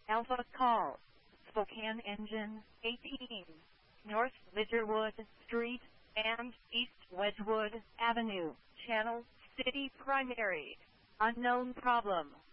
Alpha Call. Spokane Engine 18. North Lidgerwood Street and East Wedgwood Avenue. Channel City Primary. Unknown problem.